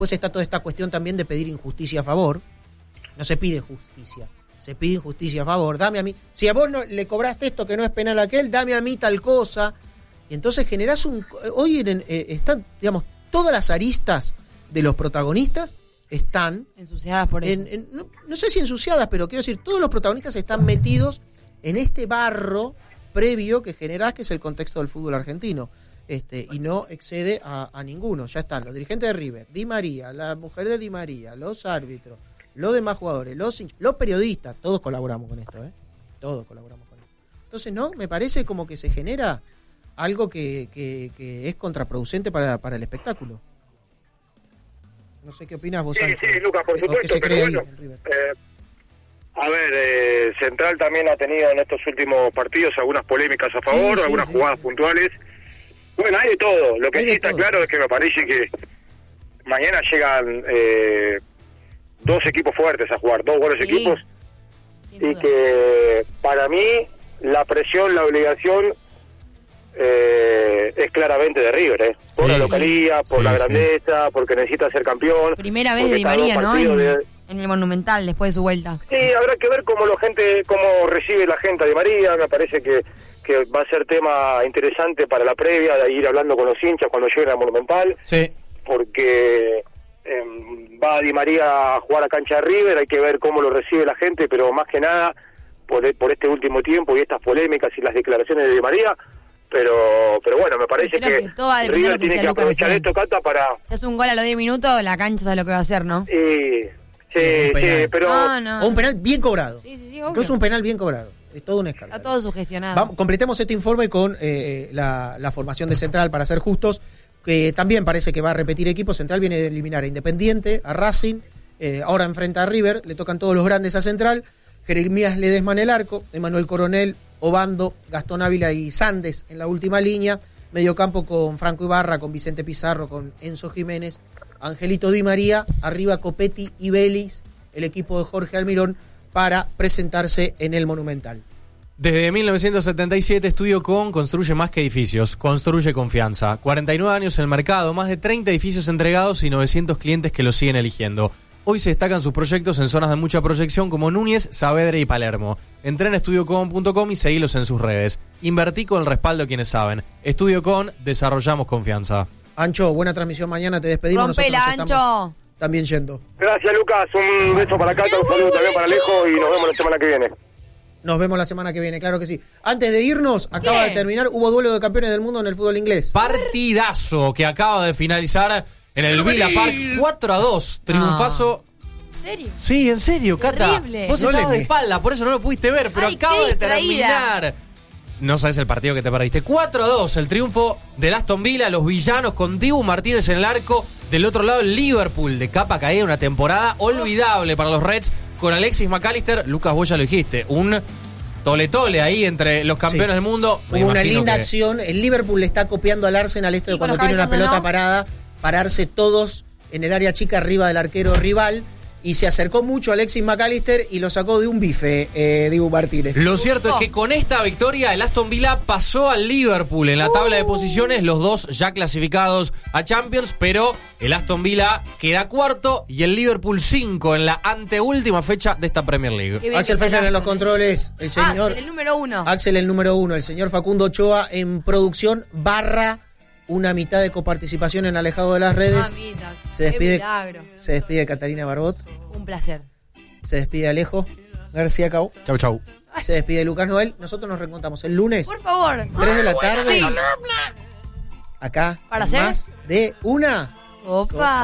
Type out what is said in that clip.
Pues está toda esta cuestión también de pedir injusticia a favor. No se pide justicia, se pide injusticia a favor. Dame a mí, si a vos no le cobraste esto que no es penal a aquel, dame a mí tal cosa. Y entonces generás hoy están, digamos, todas las aristas de los protagonistas están ensuciadas por eso. No sé si ensuciadas, pero quiero decir, todos los protagonistas están metidos en este barro previo que generás, que es el contexto del fútbol argentino. Y no excede a ninguno. Ya están los dirigentes de River, Di María, la mujer de Di María, los árbitros, los demás jugadores, los periodistas, todos colaboramos con esto, todos colaboramos con esto. Entonces, no, me parece como que se genera algo que es contraproducente para el espectáculo. No sé qué opinas vos, Sancho. Sí, Lucas, por supuesto, pero bueno, Central también ha tenido en estos últimos partidos algunas polémicas a favor, algunas jugadas puntuales. Bueno, hay de todo. Lo que sí está claro es que me parece que mañana llegan dos equipos fuertes a jugar, dos buenos equipos, y que para mí la presión, la obligación es claramente de River, por la localía, por la grandeza, porque necesita ser campeón. Primera vez de Di María, ¿no? En el Monumental, después de su vuelta. Sí, habrá que ver cómo recibe la gente a Di María. Me parece que va a ser tema interesante para la previa, de ir hablando con los hinchas cuando lleguen al Monumental, porque va Di María a jugar a cancha de River, hay que ver cómo lo recibe la gente, pero más que nada por este último tiempo y estas polémicas y las declaraciones de Di María, pero bueno, me parece que River tiene que aprovechar esto, Cata, para... Si hace un gol a los 10 minutos, la cancha sabe lo que va a hacer, ¿no? Sí, pero... O un penal bien cobrado. Sí, obvio. Es un penal bien cobrado. Es todo un escándalo. Está todo sugestionado. Completemos este informe con la formación de Central, para ser justos, que también parece que va a repetir equipo. Central viene de eliminar a Independiente, a Racing, ahora enfrenta a River, le tocan todos los grandes a Central. Jeremías Ledesma en el arco, Emanuel Coronel, Obando, Gastón Ávila y Sandes en la última línea. Mediocampo con Franco Ibarra, con Vicente Pizarro, con Enzo Jiménez, Angelito Di María, arriba Copetti y Vélez, el equipo de Jorge Almirón, para presentarse en el Monumental. Desde 1977, Estudio Con construye más que edificios, construye confianza. 49 años en el mercado, más de 30 edificios entregados y 900 clientes que los siguen eligiendo. Hoy se destacan sus proyectos en zonas de mucha proyección como Núñez, Saavedra y Palermo. Entrá en estudiocon.com y seguilos en sus redes. Invertí con el respaldo de quienes saben. Estudio Con, desarrollamos confianza. Ancho, buena transmisión mañana, te despedimos. Rompela, Ancho. También yendo. Gracias, Lucas. Un beso para Cata, un saludo también para Alejo y nos vemos la semana que viene. Nos vemos la semana que viene, claro que sí. Antes de irnos, acaba de terminar, hubo duelo de campeones del mundo en el fútbol inglés. Partidazo que acaba de finalizar en el Villa Park, 4-2, triunfazo. ¿En serio? Sí, en serio, Cata. Terrible. Vos estabas de espalda, por eso no lo pudiste ver, pero acaba de terminar. No sabes el partido que te perdiste. 4-2, el triunfo del Aston Villa, los villanos con Dibu Martínez en el arco. Del otro lado, el Liverpool, de capa caída, una temporada olvidable para los Reds, con Alexis McAllister. Lucas, vos ya lo dijiste, un tole-tole ahí entre los campeones del mundo. Hubo una linda acción. El Liverpool le está copiando al Arsenal esto de cuando tiene una pelota parada, pararse todos en el área chica arriba del arquero rival. Y se acercó mucho a Alexis McAllister y lo sacó de un bife, Dibu Martínez. Lo cierto es que con esta victoria el Aston Villa pasó al Liverpool en la tabla de posiciones, los dos ya clasificados a Champions, pero el Aston Villa queda cuarto y el Liverpool 5 en la anteúltima fecha de esta Premier League. Axel Fechner en los controles, el señor... Axel, el número 1. Axel, el número 1, el señor Facundo Ochoa en producción / una mitad de coparticipación en Alejado de las Redes. Se despide Catalina Barbot. Un placer. Se despide Alejo García Cau. Chau. Se despide Lucas Noel. Nosotros nos reencontramos el lunes. Por favor. 3 de la tarde. Sí. Acá. ¿Para hacer? Más de una. Opa.